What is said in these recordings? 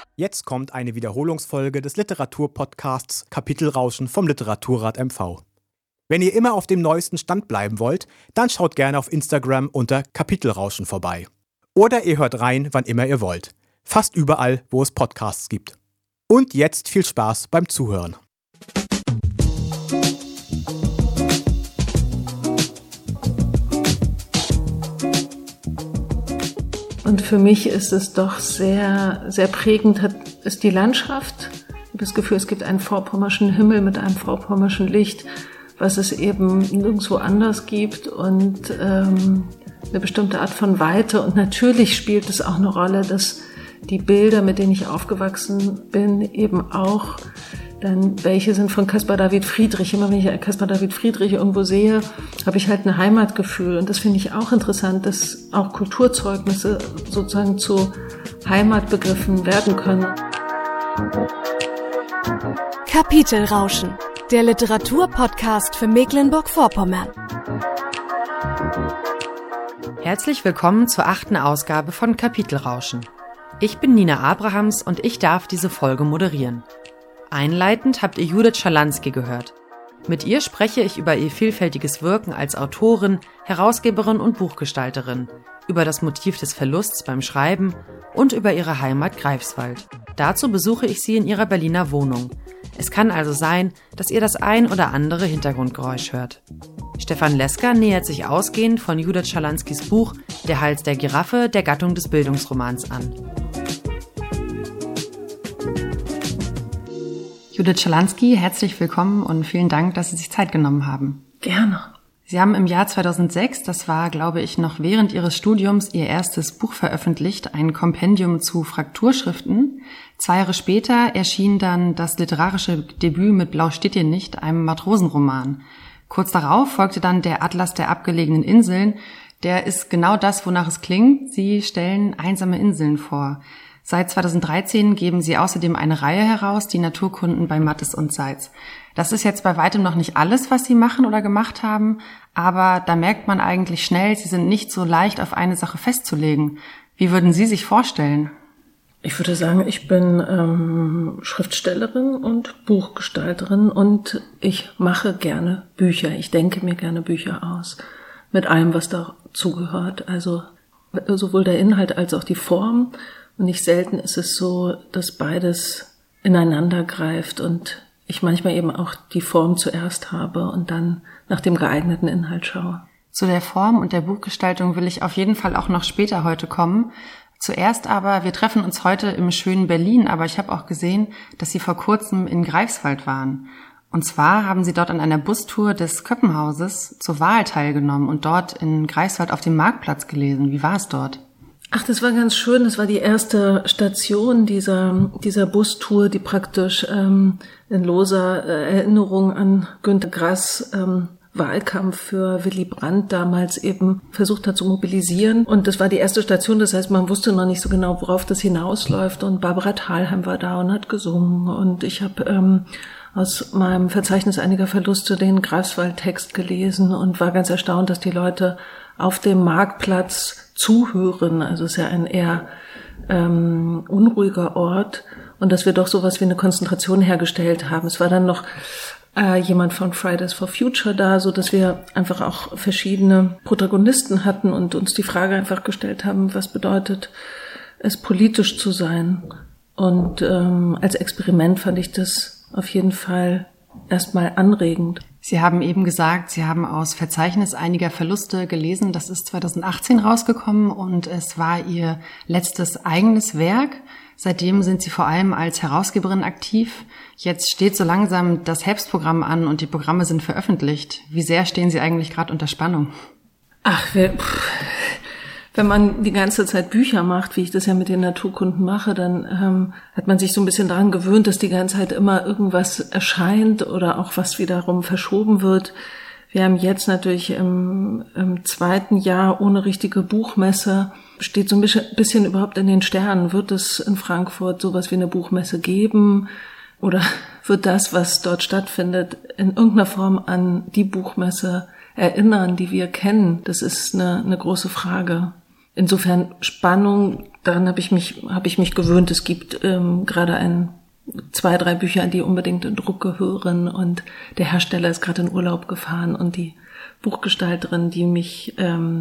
Jetzt kommt eine Wiederholungsfolge des Literaturpodcasts Kapitelrauschen vom Literaturrat MV. Wenn ihr immer auf dem neuesten Stand bleiben wollt, dann schaut gerne auf Instagram unter Kapitelrauschen vorbei. Oder ihr hört rein, wann immer ihr wollt. Fast überall, wo es Podcasts gibt. Und jetzt viel Spaß beim Zuhören. Und für mich ist es doch sehr, sehr prägend, ist die Landschaft. Ich habe das Gefühl, es gibt einen vorpommerschen Himmel mit einem vorpommerschen Licht, was es eben nirgendwo anders gibt und eine bestimmte Art von Weite. Und natürlich spielt es auch eine Rolle, dass die Bilder, mit denen ich aufgewachsen bin, eben auch dann welche sind von Caspar David Friedrich. Immer wenn ich Caspar David Friedrich irgendwo sehe, habe ich halt ein Heimatgefühl. Und das finde ich auch interessant, dass auch Kulturzeugnisse sozusagen zu Heimatbegriffen werden können. Kapitelrauschen, der Literaturpodcast für Mecklenburg-Vorpommern. Herzlich willkommen zur 8. Ausgabe von Kapitelrauschen. Ich bin Nina Abrahams und ich darf diese Folge moderieren. Einleitend habt ihr Judith Schalansky gehört. Mit ihr spreche ich über ihr vielfältiges Wirken als Autorin, Herausgeberin und Buchgestalterin, über das Motiv des Verlusts beim Schreiben und über ihre Heimat Greifswald. Dazu besuche ich sie in ihrer Berliner Wohnung. Es kann also sein, dass ihr das ein oder andere Hintergrundgeräusch hört. Stefan Lesker nähert sich ausgehend von Judith Schalanskys Buch Der Hals der Giraffe der Gattung des Bildungsromans an. Judith Schalansky, herzlich willkommen und vielen Dank, dass Sie sich Zeit genommen haben. Gerne. Sie haben im Jahr 2006, das war, glaube ich, noch während Ihres Studiums, Ihr erstes Buch veröffentlicht, ein Kompendium zu Frakturschriften. 2 Jahre später erschien dann das literarische Debüt mit Blau steht hier nicht, einem Matrosenroman. Kurz darauf folgte dann der Atlas der abgelegenen Inseln. Der ist genau das, wonach es klingt. Sie stellen einsame Inseln vor. Seit 2013 geben Sie außerdem eine Reihe heraus, die Naturkunden bei Mattes und Seitz. Das ist jetzt bei weitem noch nicht alles, was Sie machen oder gemacht haben, aber da merkt man eigentlich schnell, Sie sind nicht so leicht auf eine Sache festzulegen. Wie würden Sie sich vorstellen? Ich würde sagen, ich bin Schriftstellerin und Buchgestalterin und ich mache gerne Bücher. Ich denke mir gerne Bücher aus, mit allem, was dazugehört. Also sowohl der Inhalt als auch die Form. Und nicht selten ist es so, dass beides ineinander greift und ich manchmal eben auch die Form zuerst habe und dann nach dem geeigneten Inhalt schaue. Zu der Form und der Buchgestaltung will ich auf jeden Fall auch noch später heute kommen. Zuerst aber, wir treffen uns heute im schönen Berlin, aber ich habe auch gesehen, dass Sie vor kurzem in Greifswald waren. Und zwar haben Sie dort an einer Bustour des Köppenhauses zur Wahl teilgenommen und dort in Greifswald auf dem Marktplatz gelesen. Wie war es dort? Ach, das war ganz schön. Das war die erste Station dieser Bustour, die praktisch in loser Erinnerung an Günter Grass Wahlkampf für Willy Brandt damals eben versucht hat zu mobilisieren. Und das war die erste Station, das heißt, man wusste noch nicht so genau, worauf das hinausläuft. Und Barbara Thalheim war da und hat gesungen. Und ich habe aus meinem Verzeichnis einiger Verluste den Greifswald-Text gelesen und war ganz erstaunt, dass die Leute auf dem Marktplatz zuhören. Also es ist ja ein eher unruhiger Ort und dass wir doch sowas wie eine Konzentration hergestellt haben. Es war dann noch jemand von Fridays for Future da, so dass wir einfach auch verschiedene Protagonisten hatten und uns die Frage einfach gestellt haben, was bedeutet es, politisch zu sein? Und als Experiment fand ich das auf jeden Fall erstmal anregend. Sie haben eben gesagt, Sie haben aus Verzeichnis einiger Verluste gelesen. Das ist 2018 rausgekommen und es war Ihr letztes eigenes Werk. Seitdem sind Sie vor allem als Herausgeberin aktiv. Jetzt steht so langsam das Herbstprogramm an und die Programme sind veröffentlicht. Wie sehr stehen Sie eigentlich gerade unter Spannung? Ach, wenn man die ganze Zeit Bücher macht, wie ich das ja mit den Naturkunden mache, dann hat man sich so ein bisschen daran gewöhnt, dass die ganze Zeit immer irgendwas erscheint oder auch was wiederum verschoben wird. Wir haben jetzt natürlich im 2. Jahr ohne richtige Buchmesse, steht so ein bisschen überhaupt in den Sternen. Wird es in Frankfurt sowas wie eine Buchmesse geben? Oder wird das, was dort stattfindet, in irgendeiner Form an die Buchmesse erinnern, die wir kennen? Das ist eine große Frage. insofern Spannung, daran habe ich mich gewöhnt. Es gibt gerade 2, 3 Bücher, die unbedingt in Druck gehören, und der Hersteller ist gerade in Urlaub gefahren, und die Buchgestalterin, die mich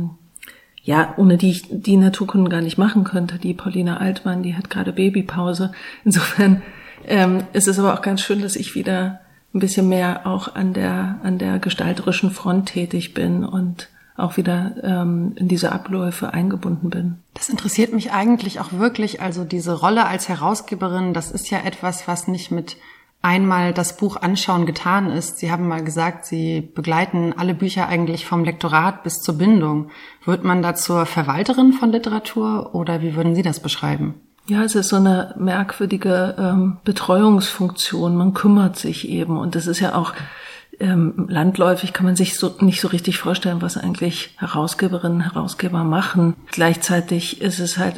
ohne die ich die Naturkunden gar nicht machen könnte, die Paulina Altmann, die hat gerade Babypause. Insofern ist es aber auch ganz schön, dass ich wieder ein bisschen mehr auch an der gestalterischen Front tätig bin und auch wieder in diese Abläufe eingebunden bin. Das interessiert mich eigentlich auch wirklich. Also diese Rolle als Herausgeberin, das ist ja etwas, was nicht mit einmal das Buch anschauen getan ist. Sie haben mal gesagt, Sie begleiten alle Bücher eigentlich vom Lektorat bis zur Bindung. Wird man da zur Verwalterin von Literatur oder wie würden Sie das beschreiben? Ja, es ist so eine merkwürdige Betreuungsfunktion. Man kümmert sich eben, und das ist ja auch landläufig, kann man sich nicht so richtig vorstellen, was eigentlich Herausgeberinnen und Herausgeber machen. Gleichzeitig ist es halt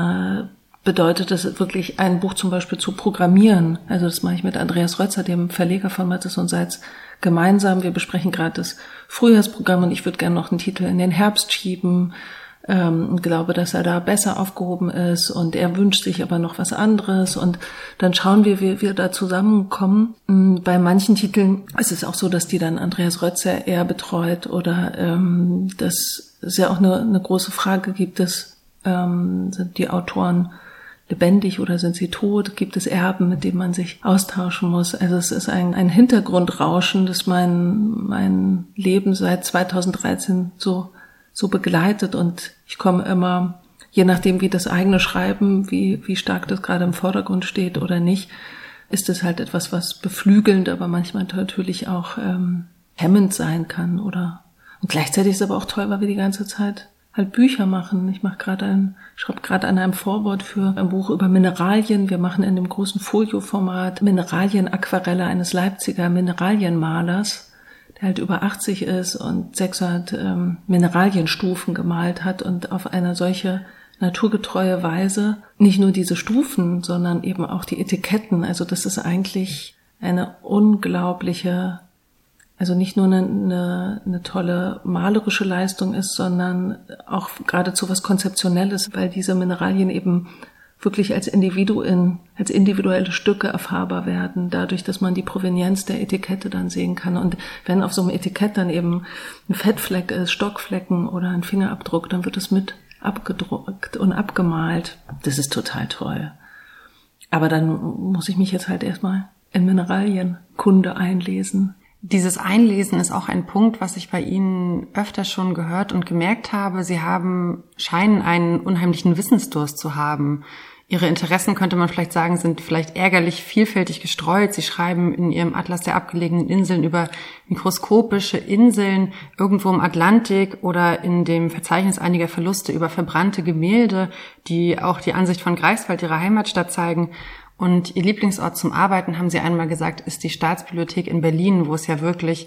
bedeutet es wirklich, ein Buch zum Beispiel zu programmieren. Also das mache ich mit Andreas Rötzer, dem Verleger von Mattes und Seitz, gemeinsam. Wir besprechen gerade das Frühjahrsprogramm, und ich würde gerne noch einen Titel in den Herbst schieben. Und glaube, dass er da besser aufgehoben ist, und er wünscht sich aber noch was anderes, und dann schauen wir, wie wir da zusammenkommen. Bei manchen Titeln ist es auch so, dass die dann Andreas Rötzer eher betreut, oder dass es ja auch eine große Frage gibt, sind die Autoren lebendig oder sind sie tot? Gibt es Erben, mit denen man sich austauschen muss? Also es ist ein Hintergrundrauschen, das mein Leben seit 2013 so begleitet, und ich komme immer, je nachdem wie das eigene Schreiben, wie stark das gerade im Vordergrund steht oder nicht, ist es halt etwas, was beflügelnd, aber manchmal natürlich auch hemmend sein kann, und gleichzeitig ist es aber auch toll, weil wir die ganze Zeit halt Bücher machen. Ich schreibe gerade an einem Vorwort für ein Buch über Mineralien. Wir machen in dem großen Folio-Format Mineralien-Aquarelle eines Leipziger Mineralienmalers, der halt über 80 ist und 600 Mineralienstufen gemalt hat, und auf eine solche naturgetreue Weise nicht nur diese Stufen, sondern eben auch die Etiketten. Also das ist eigentlich eine unglaubliche, also nicht nur eine tolle malerische Leistung ist, sondern auch geradezu was Konzeptionelles, weil diese Mineralien eben wirklich als individuelle Stücke erfahrbar werden, dadurch, dass man die Provenienz der Etikette dann sehen kann. Und wenn auf so einem Etikett dann eben ein Fettfleck ist, Stockflecken oder ein Fingerabdruck, dann wird es mit abgedruckt und abgemalt. Das ist total toll. Aber dann muss ich mich jetzt halt erstmal in Mineralienkunde einlesen. Dieses Einlesen ist auch ein Punkt, was ich bei Ihnen öfter schon gehört und gemerkt habe. Sie scheinen einen unheimlichen Wissensdurst zu haben. Ihre Interessen, könnte man vielleicht sagen, sind vielleicht ärgerlich vielfältig gestreut. Sie schreiben in Ihrem Atlas der abgelegenen Inseln über mikroskopische Inseln irgendwo im Atlantik oder in dem Verzeichnis einiger Verluste über verbrannte Gemälde, die auch die Ansicht von Greifswald, ihrer Heimatstadt, zeigen. Und Ihr Lieblingsort zum Arbeiten, haben Sie einmal gesagt, ist die Staatsbibliothek in Berlin, wo es ja wirklich